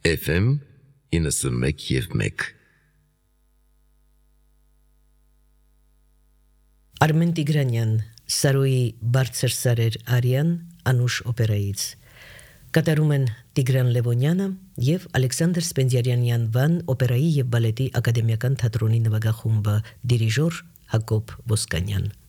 FM 91.1 Արմեն Տիգրանյան, Սարոյի բարձր սարեր Արյան, Անուշ օպերայից։ Կատարում են Տիգրան Լևոնյանը և Ալեքսանդր Սպենդիարյանյան վան օպերայի և բալետի ակադեմիական թատրոնի նվագախումբը, դիրիժոր Հակոբ Ոսկանյան։